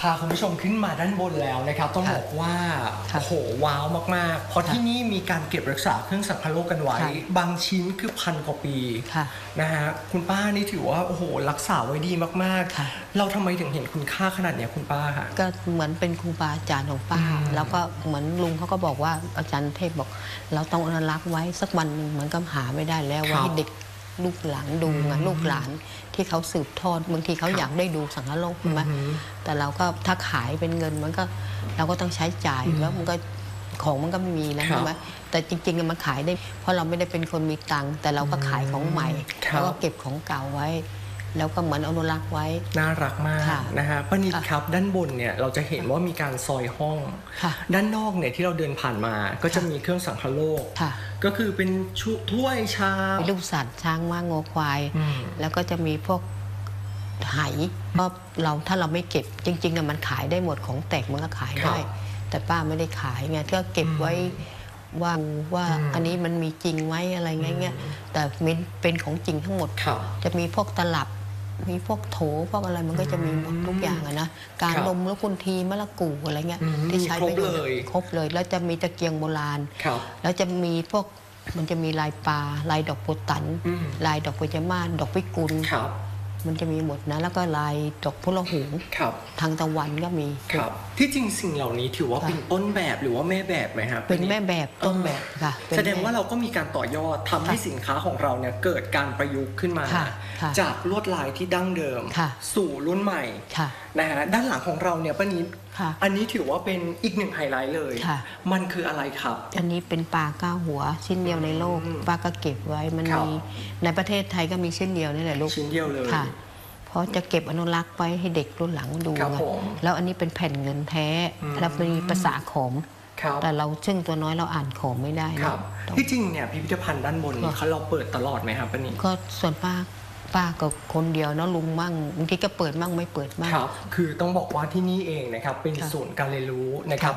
พาคุณผู้ชมขึ้นมาด้านบนแล้วนะครับต้องบอกว่าโอ้โหว้าวมากๆเพราะที่นี่มีการเก็บรักษาเครื่องสังคโลกกันไว้บางชิ้นคือ1,000 กว่าปีนะฮะคุณป้านี่ถือว่าโอ้โหรักษาไว้ดีมากๆเราทำไมถึงเห็นคุณค่าขนาดนี้คุณป้าค่ะก็เหมือนเป็นครูบาอาจารย์ของป้าแล้วก็เหมือนลุงเขาก็บอกว่าอาจารย์เทพบอกเราต้องอนุรักษ์ไว้สักวันหนึ่งเหมือนกับหาไม่ได้แล้วไว้ให้เด็กลูกหลานดูลูกหลานที่เขาสืบทอดบางทีเขาอยากได้ดูสังคโลกใช่ไหมแต่เราก็ถ้าขายเป็นเงินมันก็เราก็ต้องใช้จ่ายแล้วมันก็ของมันก็ไม่มีนะใช่ไหมแต่จริงๆมันขายได้เพราะเราไม่ได้เป็นคนมีตังค์แต่เราก็ขายของใหม่แล้วก็เก็บของเก่าไว้แล้วก็เหมือนอนุรักษ์ไว้น่ารักมากนะฮะป้านิดครับด้านบนเนี่ยเราจะเห็นว่ามีการซอยห้องด้านนอกเนี่ยที่เราเดินผ่านมาก็จะมีเครื่องสังคโลกก็คือเป็นถ้วยชามลูกสัตว์ช้างม้างัวควายแล้วก็จะมีพวกไหเพราะเราถ้าเราไม่เก็บจริงๆมันขายได้หมดของแตกมันก็ขายได้แต่ป้าไม่ได้ขายไงก็เก็บไว้ว่าอันนี้มันมีจริงไหมอะไรเงี้ยแต่เป็นของจริงทั้งหมดจะมีพวกตลับมีพวกโถพวกอะไรมันก็จะมีหมดทุกอย่างนะการนมแล้วคุณทีมะละกูอะไรเงี้ยที่ใช้ไปครบเลยแล้วจะมีตะเกียงโบราณแล้วจะมีพวกมันจะมีลายปลาลายดอกโบตันลายดอกเบญจมาศดอกพิกุลมันจะมีหมดนะแล้วก็ลายดอกพุละหูทางตะวันก็มีที่จริงสิ่งเหล่านี้ถือว่าเป็นต้นแบบหรือว่าแม่แบบไหมครับเป็นแม่แบบต้นแบบค่ะแสดงว่าเราก็มีการต่อยอดทำให้สินค้าของเราเนี่ยเกิดการประยุกต์ขึ้นมาจากลวดลายที่ดั้งเดิมสู่รุ่นใหม่นะฮะด้านหลังของเราเนี่ยป้านิดอันนี้ถือว่าเป็นอีกหนึ่งไฮไลท์เลยมันคืออะไรครับอันนี้เป็นปลา9 หัวชิ้นเดียวในโลกป้าก็เก็บไว้มันมีในประเทศไทยก็มีชิ้นเดียวนี่แหละลูกชิ้นเดียวเลยเพราะจะเก็บอนุรักษ์ไว้ให้เด็กรุ่นหลังดูแล้วอันนี้เป็นแผ่นเงินแท้แล้วมีภาษาขอมแต่เราซึ่งตัวน้อยเราอ่านขอมไม่ได้นะที่จริงเนี่ยพิพิธภัณฑ์ด้านบนเขาเราเปิดตลอดไหมครับป้านิดก็ส่วนป้าก็คนเดียวเนาะลุงมั่งบางทีก็เปิดมั่งไม่เปิดมั่งคือต้องบอกว่าที่นี่เองนะครับเป็นศูนย์การเรียนรู้นะครับ